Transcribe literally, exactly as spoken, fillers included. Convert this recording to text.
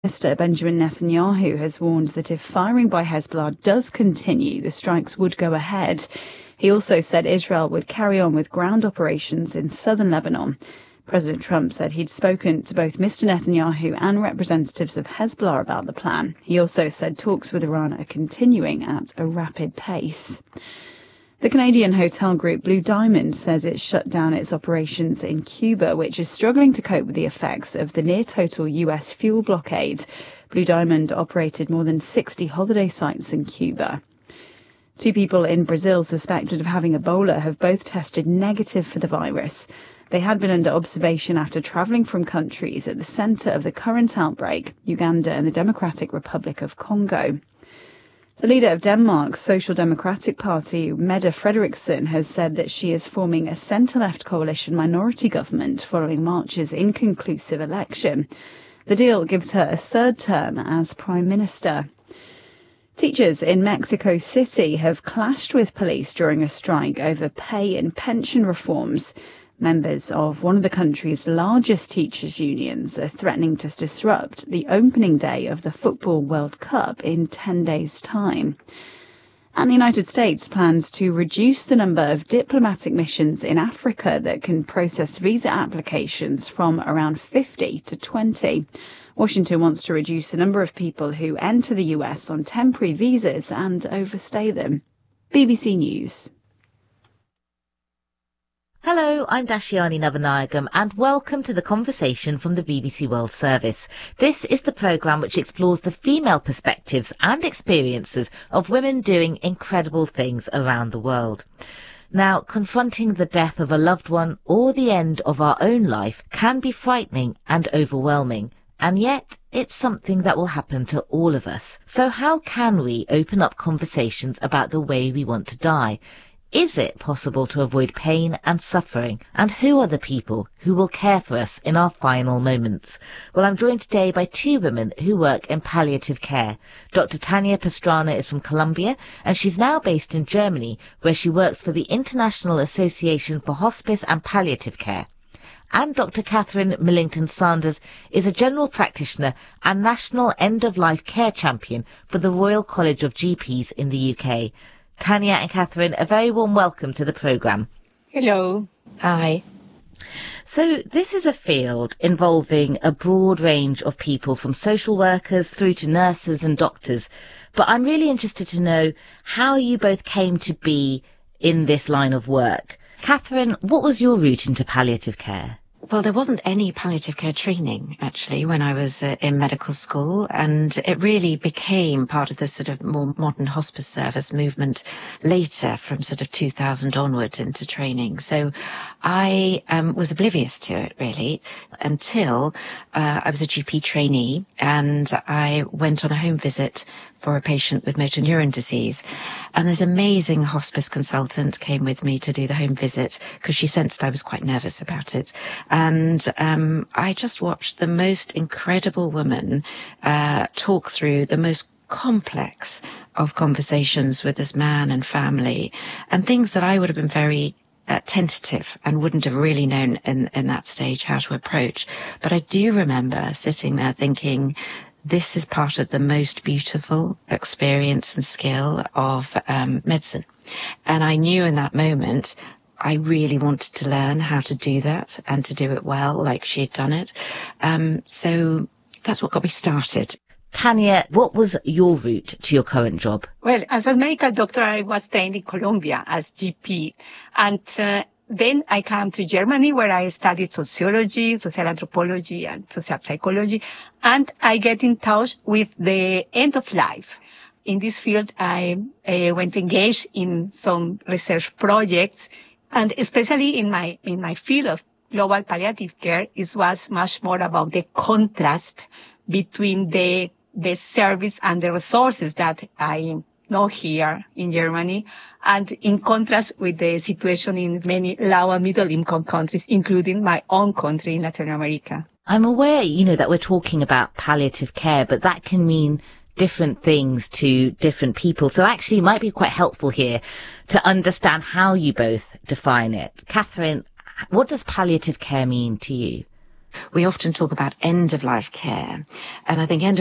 Minister Benjamin Netanyahu has warned that if firing by Hezbollah does continue, the strikes would go ahead. He also said Israel would carry on with ground operations in southern Lebanon. President Trump said he'd spoken to both Mister Netanyahu and representatives of Hezbollah about the plan. He also said talks with Iran are continuing at a rapid pace. The Canadian hotel group Blue Diamond says it shut down its operations in Cuba, which is struggling to cope with the effects of the near-total U S fuel blockade. Blue Diamond operated more than sixty holiday sites in Cuba. Two people in Brazil suspected of having Ebola have both tested negative for the virus. They had been under observation after travelling from countries at the centre of the current outbreak, Uganda and the Democratic Republic of Congo. The leader of Denmark's Social Democratic Party, Mette Frederiksen, has said that she is forming a centre-left coalition minority government following March's inconclusive election. The deal gives her a third term as Prime Minister. Teachers in Mexico City have clashed with police during a strike over pay and pension reforms. Members of one of the country's largest teachers' unions are threatening to disrupt the opening day of the Football World Cup in ten days' time. And the United States plans to reduce the number of diplomatic missions in Africa that can process visa applications from around fifty to twenty. Washington wants to reduce the number of people who enter the U S on temporary visas and overstay them. B B C News. Hello, I'm Dashiani Navanayagam and welcome to the conversation from the B B C World Service. This is the programme which explores the female perspectives and experiences of women doing incredible things around the world. Now, confronting the death of a loved one or the end of our own life can be frightening and overwhelming, and yet it's something that will happen to all of us. So how can we open up conversations about the way we want to die? Is it possible to avoid pain and suffering? And who are the people who will care for us in our final moments? Well, I'm joined today by two women who work in palliative care. Doctor Tanya Pastrana is from Colombia, and she's now based in Germany, where she works for the International Association for Hospice and Palliative Care. And Doctor Catherine Millington Sanders is a general practitioner and national end-of-life care champion for the Royal College of G Ps in the U K. Tanya and Catherine, a very warm welcome to the programme. Hello. Hi. So this is a field involving a broad range of people, from social workers through to nurses and doctors. But I'm really interested to know how you both came to be in this line of work. Catherine, what was your route into palliative care? Well, there wasn't any palliative care training, actually, when I was uh, in medical school, and it really became part of the sort of more modern hospice service movement later, from sort of two thousand onwards into training. So I um, was oblivious to it, really, until uh, I was a G P trainee, and I went on a home visit for a patient with motor neuron disease. And this amazing hospice consultant came with me to do the home visit because she sensed I was quite nervous about it. And um, I just watched the most incredible woman uh, talk through the most complex of conversations with this man and family, and things that I would have been very Uh, tentative and wouldn't have really known in, in that stage how to approach. But I do remember sitting there thinking, this is part of the most beautiful experience and skill of um, medicine. And I knew in that moment I really wanted to learn how to do that and to do it well, like she had done it. Um, so that's what got me started. Tanya, what was your route to your current job? Well, as a medical doctor, I was trained in Colombia as G P. And uh, then I came to Germany, where I studied sociology, social anthropology, and social psychology. And I get in touch with the end of life. In this field, I uh, went engaged in some research projects, and especially in my in my field of global palliative care, it was much more about the contrast between the the service and the resources that I know here in Germany, and in contrast with the situation in many low and middle income countries, including my own country in Latin America. I'm aware, you know, that we're talking about palliative care, but that can mean different things to different people. So actually it might be quite helpful here to understand how you both define it. Catherine, what does palliative care mean to you? We often talk about end-of-life care, and I think end